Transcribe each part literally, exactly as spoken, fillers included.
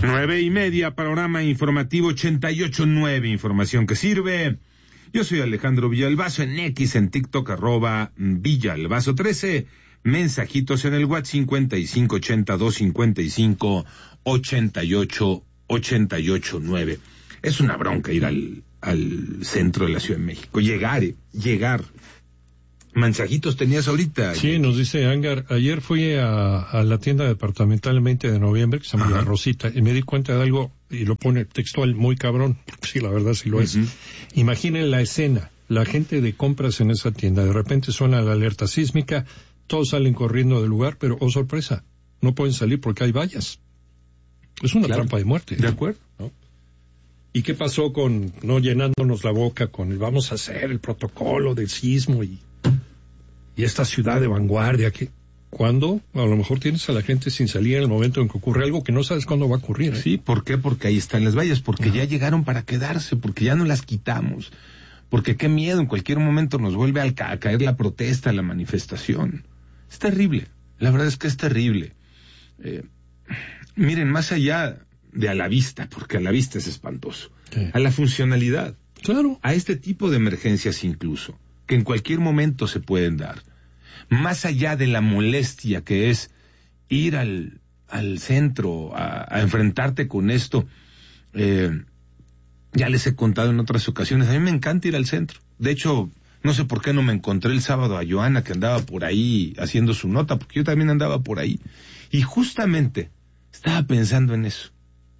Nueve y media, panorama informativo ochenta y ocho nueve, información que sirve. Yo soy Alejandro Villalbazo, en X, en TikTok, arroba Villalbazo trece, mensajitos en el WhatsApp cincuenta y cinco ochenta dos cincuenta y cinco ochenta y ocho ochenta y ocho nueve. Es una bronca ir al, al centro de la Ciudad de México, llegar, eh, llegar. Mensajitos tenías ahorita. Sí, nos dice Angar, ayer fui a, a la tienda departamental el veinte de noviembre, que se llama La Rosita, y me di cuenta de algo, y lo pone textual, muy cabrón, porque sí, la verdad sí lo es. Uh-huh. Imaginen la escena, la gente de compras en esa tienda, de repente suena la alerta sísmica, todos salen corriendo del lugar, pero, oh sorpresa, no pueden salir porque hay vallas. Es una claro. trampa de muerte. De acuerdo. ¿No? ¿Y qué pasó con, no llenándonos la boca con el vamos a hacer el protocolo del sismo y... y esta ciudad de vanguardia, que cuando a lo mejor tienes a la gente sin salir en el momento en que ocurre algo que no sabes cuándo va a ocurrir? ¿eh? Sí, ¿por qué? Porque ahí están las vallas, porque Ajá. ya llegaron para quedarse, porque ya no las quitamos, porque qué miedo, en cualquier momento nos vuelve a, ca- a caer la protesta, la manifestación. Es terrible, la verdad es que es terrible. Eh, miren, más allá de a la vista, porque a la vista es espantoso, sí. a la funcionalidad, claro, a este tipo de emergencias incluso, que en cualquier momento se pueden dar. Más allá de la molestia que es ir al, al centro a, a enfrentarte con esto, eh, ya les he contado en otras ocasiones, a mí me encanta ir al centro. De hecho, no sé por qué no me encontré el sábado a Joana, que andaba por ahí haciendo su nota, porque yo también andaba por ahí. Y justamente estaba pensando en eso.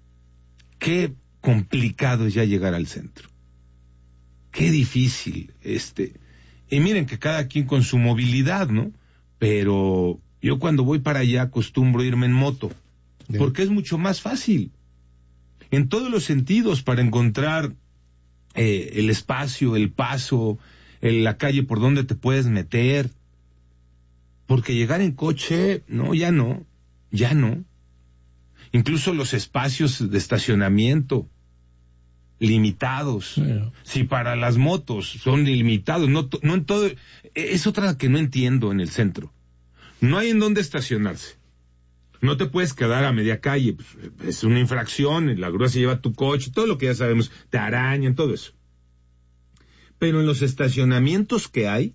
Qué complicado es ya llegar al centro. Qué difícil, este... Y miren que cada quien con su movilidad, ¿no? Pero yo cuando voy para allá acostumbro irme en moto, Bien. porque es mucho más fácil. En todos los sentidos, para encontrar eh, el espacio, el paso, el, la calle por donde te puedes meter. Porque llegar en coche, no, ya no, ya no. Incluso los espacios de estacionamiento limitados. Yeah. Si para las motos son limitados, no, no en todo, es otra que no entiendo en el centro. No hay en dónde estacionarse. No te puedes quedar a media calle, es una infracción, la grúa se lleva tu coche, todo lo que ya sabemos, te arañan, todo eso. Pero en los estacionamientos que hay,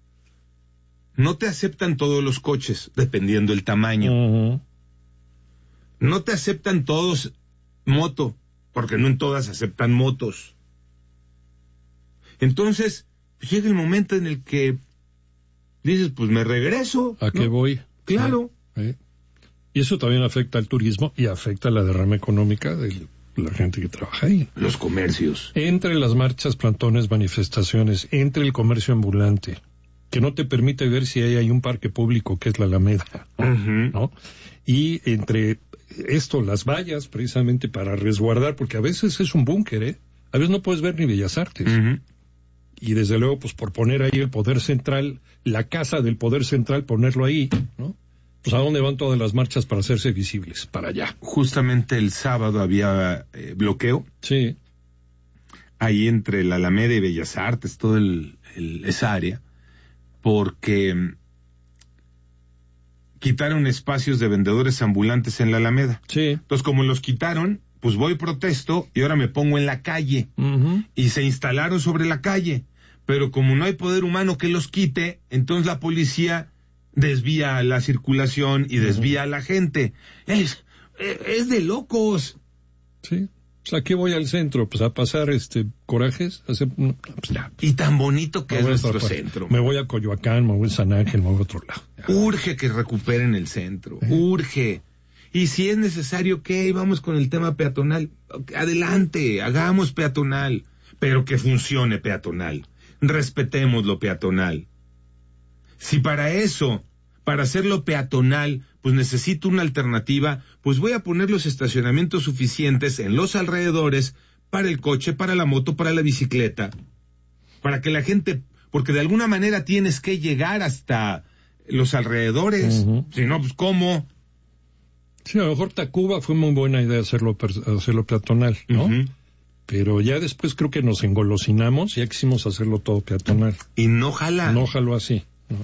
no te aceptan todos los coches, dependiendo del tamaño. Uh-huh. No te aceptan todos moto, porque no en todas aceptan motos. Entonces, pues llega el momento en el que dices, pues me regreso. ¿A ¿no? qué voy? Claro. ¿Eh? ¿Eh? Y eso también afecta al turismo y afecta la derrama económica de la gente que trabaja ahí. Los comercios. Entre las marchas, plantones, manifestaciones, entre el comercio ambulante, que no te permite ver si hay, hay un parque público que es la Alameda, ¿no? Uh-huh. ¿no? Y entre esto, las vallas, precisamente para resguardar, porque a veces es un búnker, ¿eh? A veces no puedes ver ni Bellas Artes. Uh-huh. Y desde luego, pues por poner ahí el poder central, la casa del poder central, ponerlo ahí, ¿no? Pues ¿a dónde van todas las marchas para hacerse visibles? Para allá. Justamente el sábado había eh, bloqueo. Sí. Ahí entre la Alameda y Bellas Artes, toda esa área, porque quitaron espacios de vendedores ambulantes en la Alameda. Sí. Entonces, como los quitaron, pues voy, protesto, y ahora me pongo en la calle. Uh-huh. Y se instalaron sobre la calle. Pero como no hay poder humano que los quite, entonces la policía desvía la circulación y desvía uh-huh. a la gente. Es, es de locos. Sí. O sea, ¿qué voy al centro? Pues a pasar este corajes. A hacer, no, pues ya. Y tan bonito que me es nuestro centro. Me voy a Coyoacán, me voy a San Ángel, me voy a otro lado. Ya. Urge que recuperen el centro. ¿Eh? Urge. Y si es necesario, ¿qué? Vamos con el tema peatonal. Adelante, hagamos peatonal. Pero que funcione peatonal. Respetemos lo peatonal. Si para eso, para hacerlo peatonal, pues necesito una alternativa, pues voy a poner los estacionamientos suficientes en los alrededores para el coche, para la moto, para la bicicleta, para que la gente, porque de alguna manera tienes que llegar hasta los alrededores, uh-huh. si no, pues ¿cómo? Sí, a lo mejor Tacuba fue muy buena idea hacerlo, hacerlo peatonal, ¿no? Uh-huh. Pero ya después creo que nos engolosinamos y ya quisimos hacerlo todo peatonal. Y no jala. No jaló así, ¿no?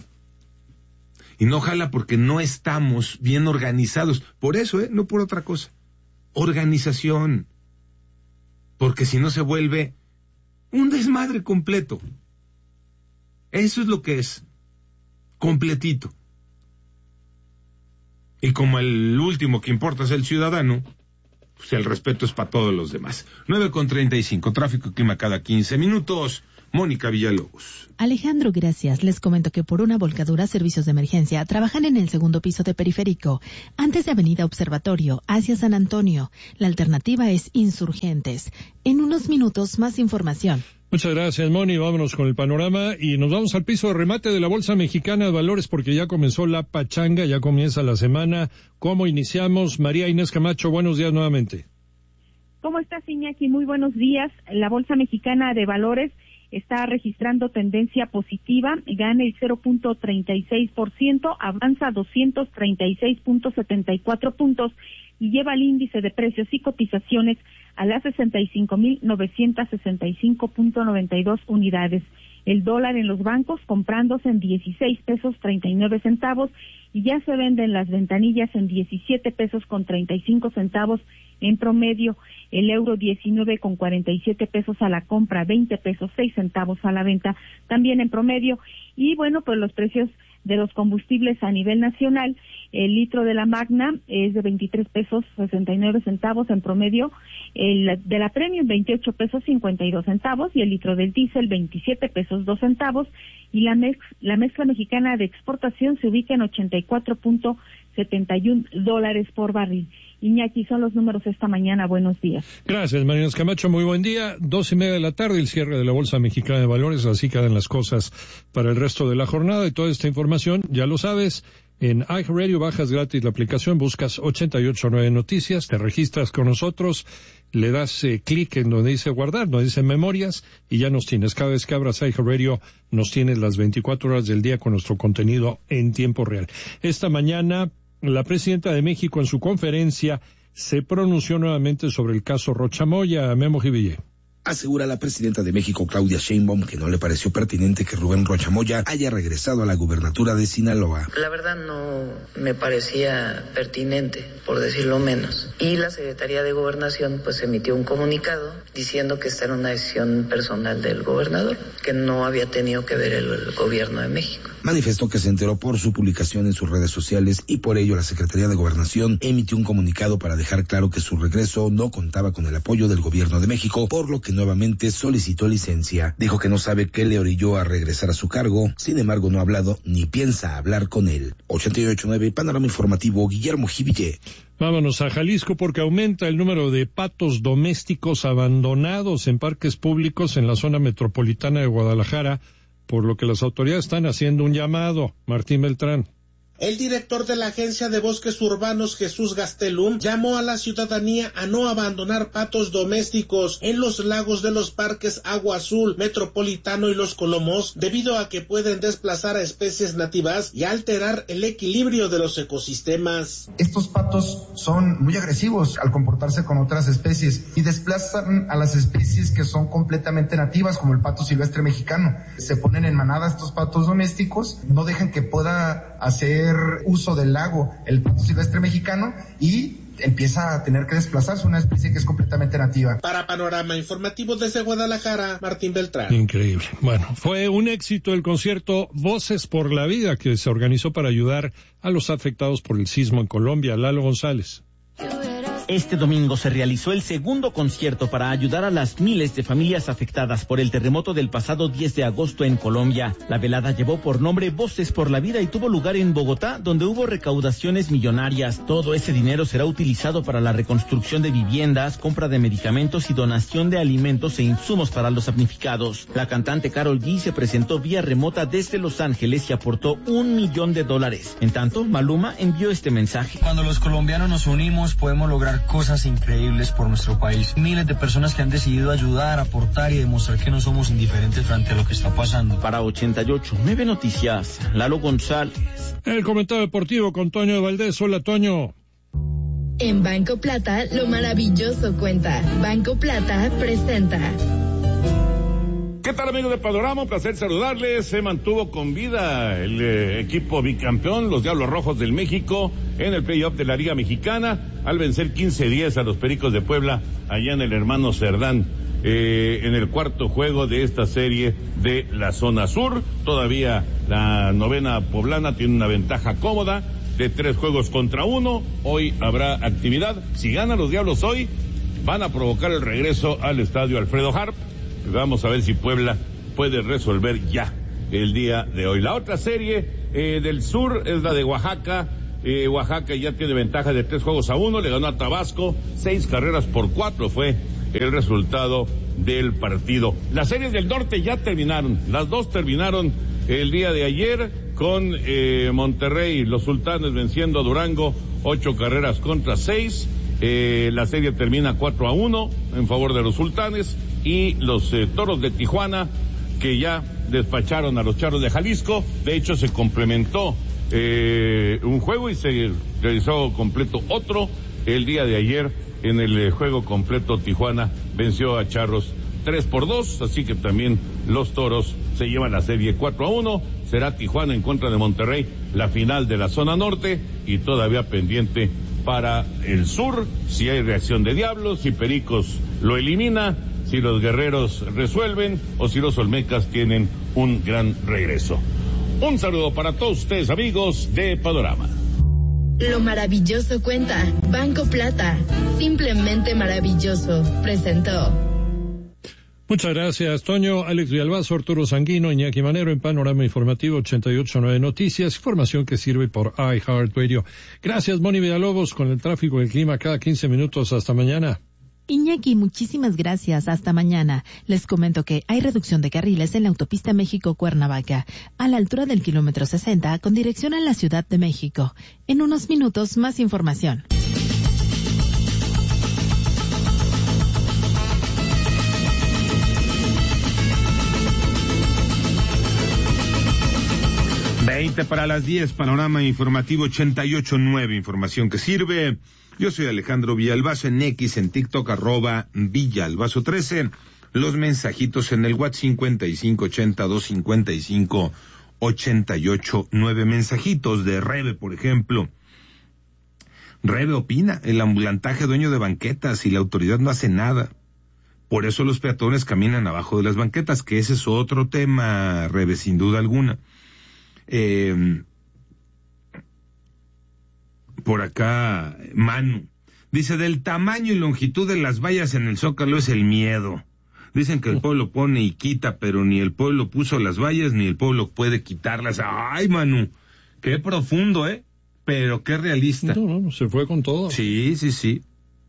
Y no jala porque no estamos bien organizados. Por eso, ¿eh? No por otra cosa. organización, porque si no se vuelve un desmadre completo. Eso es lo que es, completito. Y como el último que importa es el ciudadano, pues el respeto es para todos los demás. nueve con treinta y cinco, tráfico y clima cada quince minutos. Mónica Villalobos. Alejandro, gracias. Les comento que por una volcadura, servicios de emergencia trabajan en el segundo piso de Periférico, antes de Avenida Observatorio, hacia San Antonio. La alternativa es Insurgentes. En unos minutos, más información. Muchas gracias, Moni. Vámonos con el panorama y nos vamos al piso de remate de la Bolsa Mexicana de Valores porque ya comenzó la pachanga, ya comienza la semana. ¿Cómo iniciamos? María Inés Camacho, buenos días nuevamente. ¿Cómo estás, Iñaki? Muy buenos días. La Bolsa Mexicana de Valores está registrando tendencia positiva, gana el cero punto treinta y seis por ciento, avanza doscientos treinta y seis punto setenta y cuatro puntos y lleva el índice de precios y cotizaciones a las sesenta y cinco mil novecientos sesenta y cinco punto noventa y dos unidades. El dólar en los bancos comprándose en dieciséis pesos treinta y nueve centavos y ya se venden las ventanillas en diecisiete pesos con treinta y cinco centavos en promedio. El euro diecinueve con cuarenta y siete pesos a la compra, veinte pesos seis centavos a la venta, también en promedio. Y bueno, pues los precios de los combustibles a nivel nacional, el litro de la Magna es de veintitrés pesos sesenta y nueve centavos en promedio, el de la Premium veintiocho pesos cincuenta y dos centavos y el litro del diésel veintisiete pesos dos centavos y la mez, la mezcla mexicana de exportación se ubica en ochenta y cuatro punto setenta y uno dólares por barril. Iñaki, son los números esta mañana. Buenos días. Gracias, María Inés Camacho. Muy buen día. Dos y media de la tarde, el cierre de la Bolsa Mexicana de Valores. Así quedan las cosas para el resto de la jornada. Y toda esta información, ya lo sabes, en iHeartRadio bajas gratis la aplicación, buscas ochenta y ocho punto nueve Noticias, te registras con nosotros, le das eh, clic en donde dice guardar, donde dice memorias, y ya nos tienes. Cada vez que abras iHeartRadio, nos tienes las veinticuatro horas del día con nuestro contenido en tiempo real. Esta mañana, la presidenta de México en su conferencia se pronunció nuevamente sobre el caso Rocha Moya. Memo Jiville. Asegura la presidenta de México, Claudia Sheinbaum, que no le pareció pertinente que Rubén Rocha Moya haya regresado a la gubernatura de Sinaloa. La verdad no me parecía pertinente, por decirlo menos. Y la Secretaría de Gobernación pues emitió un comunicado diciendo que esta era una decisión personal del gobernador, que no había tenido que ver el, el gobierno de México. Manifestó que se enteró por su publicación en sus redes sociales y por ello la Secretaría de Gobernación emitió un comunicado para dejar claro que su regreso no contaba con el apoyo del gobierno de México, por lo que nuevamente solicitó licencia. Dijo que no sabe qué le orilló a regresar a su cargo, sin embargo no ha hablado ni piensa hablar con él. ochenta y ocho punto nueve, Panorama Informativo, Guillermo Jiville. Vámonos a Jalisco porque aumenta el número de patos domésticos abandonados en parques públicos en la zona metropolitana de Guadalajara, por lo que las autoridades están haciendo un llamado. Martín Beltrán. El director de la Agencia de Bosques Urbanos, Jesús Gastelum, llamó a la ciudadanía a no abandonar patos domésticos en los lagos de los parques Agua Azul, Metropolitano y Los Colomos, debido a que pueden desplazar a especies nativas y alterar el equilibrio de los ecosistemas. Estos patos son muy agresivos al comportarse con otras especies y desplazan a las especies que son completamente nativas, como el pato silvestre mexicano. Se ponen en manada estos patos domésticos, no dejan que pueda hacer uso del lago el pato silvestre mexicano y empieza a tener que desplazarse una especie que es completamente nativa. Para Panorama Informativo desde Guadalajara, Martín Beltrán. Increíble. Bueno, fue un éxito el concierto Voces por la Vida que se organizó para ayudar a los afectados por el sismo en Colombia. Lalo González. Este domingo se realizó el segundo concierto para ayudar a las miles de familias afectadas por el terremoto del pasado diez de agosto en Colombia. La velada llevó por nombre Voces por la Vida y tuvo lugar en Bogotá, donde hubo recaudaciones millonarias. Todo ese dinero será utilizado para la reconstrucción de viviendas, compra de medicamentos y donación de alimentos e insumos para los damnificados. La cantante Karol G se presentó vía remota desde Los Ángeles y aportó un millón de dólares. En tanto, Maluma envió este mensaje. Cuando los colombianos nos unimos, podemos lograr cosas increíbles por nuestro país. Miles de personas que han decidido ayudar, aportar y demostrar que no somos indiferentes frente a lo que está pasando. Para ochenta y ocho punto nueve Noticias, Lalo González. El comentario deportivo con Toño de Valdés. Hola, Toño. En Banco Plata, lo maravilloso cuenta. Banco Plata presenta. ¿Qué tal, amigos de Panorama? Un placer saludarles. Se mantuvo con vida el eh, equipo bicampeón, los Diablos Rojos del México, en el playoff de la Liga Mexicana, al vencer quince diez a los Pericos de Puebla, allá en el Hermano Cerdán, eh, en el cuarto juego de esta serie de la zona sur. Todavía la novena poblana tiene una ventaja cómoda de tres juegos contra uno. Hoy habrá actividad. Si ganan los Diablos hoy, van a provocar el regreso al estadio Alfredo Harp. Vamos a ver si Puebla puede resolver ya el día de hoy. La otra serie eh, del sur es la de Oaxaca. Eh, Oaxaca ya tiene ventaja de tres juegos a uno, le ganó a Tabasco, seis carreras por cuatro fue el resultado del partido. Las series del norte ya terminaron, las dos terminaron el día de ayer con eh, Monterrey, los Sultanes venciendo a Durango, ocho carreras contra seis. Eh, la serie termina cuatro a uno en favor de los Sultanes, y los eh, Toros de Tijuana, que ya despacharon a los Charros de Jalisco. De hecho, se complementó eh, un juego y se realizó completo otro el día de ayer. En el eh, juego completo, Tijuana venció a Charros tres por dos, así que también los Toros se llevan la serie cuatro a uno. Será Tijuana en contra de Monterrey, la final de la zona norte, y todavía pendiente para el sur, si hay reacción de Diablos, si Pericos lo elimina, si los Guerreros resuelven o si los Olmecas tienen un gran regreso. Un saludo para todos ustedes, amigos de Panorama. Lo maravilloso cuenta. Banco Plata. Simplemente maravilloso. Presentó. Muchas gracias, Toño. Alex Villalbazo, Arturo Sanguino, Iñaki Manero en Panorama Informativo ochenta y ocho punto nueve Noticias, información que sirve por iHeartRadio. Gracias, Moni Villalobos, con el tráfico y el clima cada quince minutos. Hasta mañana. Iñaki, muchísimas gracias. Hasta mañana. Les comento que hay reducción de carriles en la autopista México-Cuernavaca, a la altura del kilómetro sesenta, con dirección a la Ciudad de México. En unos minutos, más información. veinte para las diez, Panorama Informativo ochenta y ocho punto nueve, información que sirve. Yo soy Alejandro Villalbazo, en X, en TikTok, arroba Villalbazo trece. Los mensajitos en el WhatsApp cincuenta y cinco ochenta, doscientos cincuenta y cinco, ochenta y ocho nueve. Mensajitos de Rebe, por ejemplo. Rebe opina, el ambulantaje dueño de banquetas y la autoridad no hace nada. Por eso los peatones caminan abajo de las banquetas, que ese es otro tema, Rebe, sin duda alguna. Eh, por acá, Manu, dice, del tamaño y longitud de las vallas en el Zócalo es el miedo. Dicen que el pueblo pone y quita, pero ni el pueblo puso las vallas, ni el pueblo puede quitarlas. Ay, Manu, qué profundo, ¿eh? Pero qué realista. No, no, se fue con todo. Sí, sí, sí.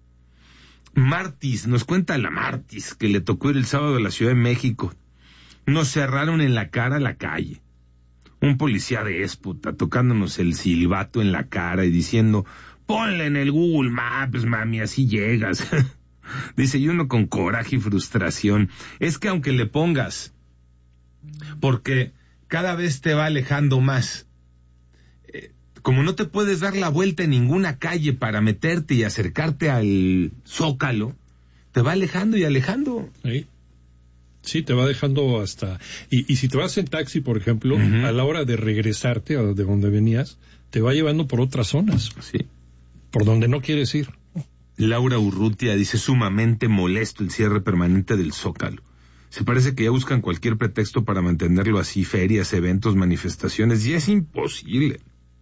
Martis, nos cuenta la Martis, que le tocó ir el sábado a la Ciudad de México. Nos cerraron en la cara la calle. Un policía déspota tocándonos el silbato en la cara y diciendo, ponle en el Google Maps, mami, así llegas. Dice, y uno con coraje y frustración. Es que aunque le pongas, porque cada vez te va alejando más. Eh, como no te puedes dar la vuelta en ninguna calle para meterte y acercarte al Zócalo, te va alejando y alejando. Sí. Sí, te va dejando hasta... Y, y si te vas en taxi, por ejemplo, uh-huh. a la hora de regresarte a de donde venías, te va llevando por otras zonas. Sí. Por donde no quieres ir. Laura Urrutia dice, sumamente molesto el cierre permanente del Zócalo. Se parece que ya buscan cualquier pretexto para mantenerlo así, ferias, eventos, manifestaciones, y es imposible.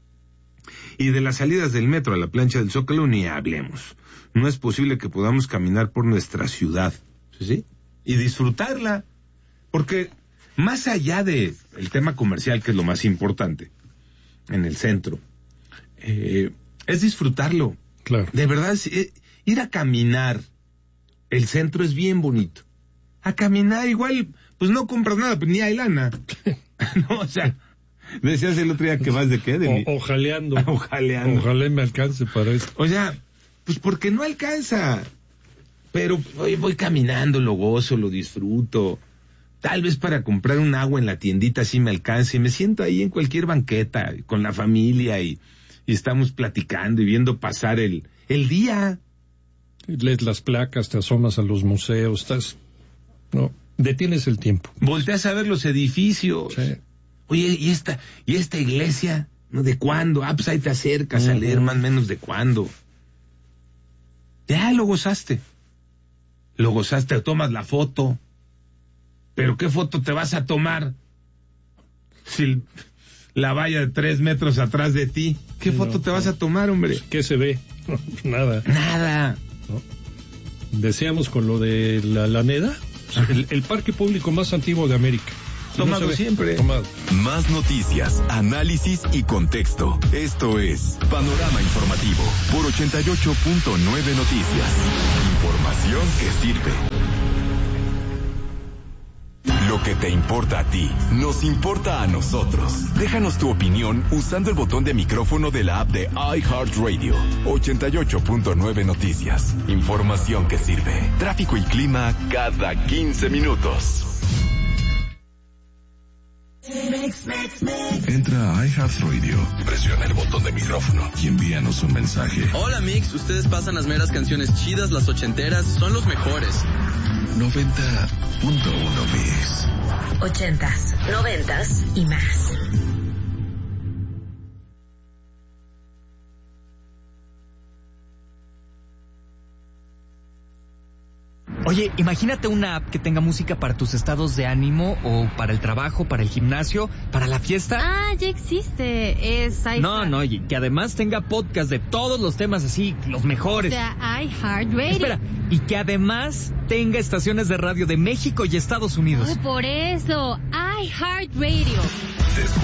Y de las salidas del metro a la plancha del Zócalo ni hablemos. No es posible que podamos caminar por nuestra ciudad. ¿Sí? ¿Sí? Y disfrutarla, porque más allá de el tema comercial, que es lo más importante en el centro, eh, es disfrutarlo. Claro. De verdad, eh, ir a caminar, el centro es bien bonito. A caminar igual, pues no compras nada, pues ni hay lana. No, o sea, decías el otro día que vas de qué, de o, mi... ojaleando. Ojaleando. Ojalá me alcance para esto. O sea, pues porque no alcanza. Pero hoy voy caminando, lo gozo, lo disfruto. Tal vez para comprar un agua en la tiendita sí me alcance. Me siento ahí en cualquier banqueta con la familia y, y estamos platicando y viendo pasar el, el día. Lees las placas, te asomas a los museos, estás... No, Detienes el tiempo. Volteas a ver los edificios. Sí. Oye, ¿y esta, y esta iglesia? ¿No? ¿De cuándo? Ah, pues ahí te acercas uh-huh. a leer más o menos de cuándo. Ya lo gozaste. Lo gozaste, tomas la foto. Pero ¿qué foto te vas a tomar? Si la valla de tres metros atrás de ti, ¿qué foto no, te vas a tomar, hombre? ¿Qué se ve? Nada. Nada. ¿No? Deseamos con lo de la Alameda, el, el parque público más antiguo de América. Tomado no siempre. Tomado. Más noticias, análisis y contexto. Esto es Panorama Informativo por ochenta y ocho punto nueve Noticias. Información que sirve. Lo que te importa a ti, nos importa a nosotros. Déjanos tu opinión usando el botón de micrófono de la app de iHeartRadio. ochenta y ocho punto nueve Noticias. Información que sirve. Tráfico y clima cada quince minutos. Entra a iHeartRadio, presiona el botón de micrófono y envíanos un mensaje. Hola Mix, ustedes pasan las meras canciones chidas, las ochenteras, son los mejores. noventa punto uno Mix. Ochentas, noventas y más. Oye, imagínate una app que tenga música para tus estados de ánimo o para el trabajo, para el gimnasio, para la fiesta. Ah, ya existe. Es iHeart. No, no, y que además tenga podcast de todos los temas así, los mejores. O sea, iHeartRadio. Espera, y que además tenga estaciones de radio de México y Estados Unidos. Oh, por eso, iHeartRadio.